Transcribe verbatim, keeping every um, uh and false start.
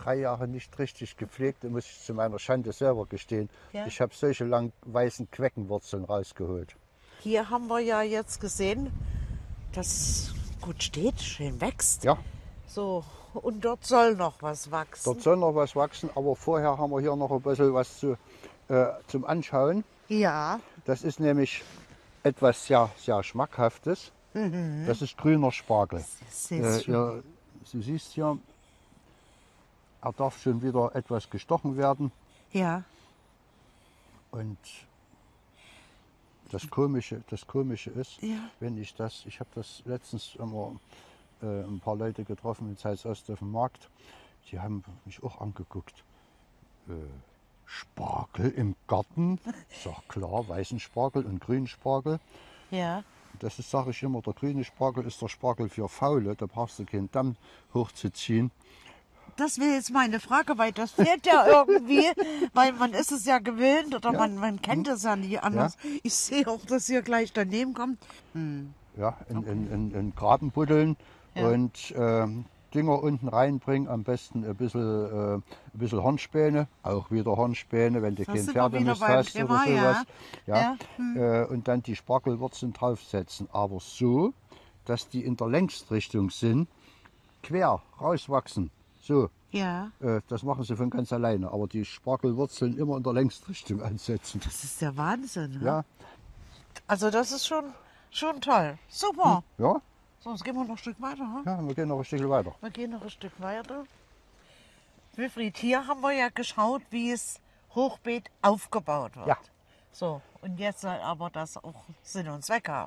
drei Jahre nicht richtig gepflegt, muss ich zu meiner Schande selber gestehen. Ja. Ich habe solche lang weißen Queckenwurzeln rausgeholt. Hier haben wir ja jetzt gesehen, dass es gut steht, schön wächst. Ja, So, und dort soll noch was wachsen. dort soll noch was wachsen, aber vorher haben wir hier noch ein bisschen was zu, äh, zum Anschauen. Ja, Das ist nämlich etwas sehr, sehr Schmackhaftes. Das ist grüner Spargel. sehr Äh, schön. ihr, du siehst hier, er darf schon wieder etwas gestochen werden. Ja, Und das Komische, das Komische ist, Ja. wenn ich das, ich habe das letztens immer äh, ein paar Leute getroffen in Zeitsost auf dem Markt, die haben mich auch angeguckt. Äh, Spargel im Garten? Ich sag klar, weißen Spargel und grünen Spargel. ja. Das ist, sage ich immer, der grüne Spargel ist der Spargel für Faule, da brauchst du keinen Damm hochzuziehen. Das wäre jetzt meine Frage, weil das fehlt ja irgendwie, weil man ist es ja gewöhnt oder Ja. man, man kennt es ja nicht anders. Ich sehe auch, dass hier gleich daneben kommt. Ja, in, in, in, in Graben buddeln Ja. und ähm, Dünger unten reinbringen, am besten ein bisschen, äh, ein bisschen Hornspäne, auch wieder Hornspäne, wenn du Da keinen sind wir wieder Pferdemist beim hast Thema, oder sowas. ja. Ja. Äh, und dann die Spargelwurzeln draufsetzen, aber so, dass die in der Längsrichtung sind, quer rauswachsen. So, Ja, äh, das machen sie von ganz alleine, aber die Spargelwurzeln immer in der Längsrichtung ansetzen. das ist der Wahnsinn. Ne? Ja, Also das ist schon, schon toll. Super. ja, So, jetzt gehen wir noch ein Stück weiter. Ne? ja, wir gehen noch ein Stück weiter. Wir gehen noch ein Stück weiter. Wilfried, hier haben wir ja geschaut, wie es Hochbeet aufgebaut wird. Ja. So, und jetzt soll aber das auch Sinn und Zweck haben.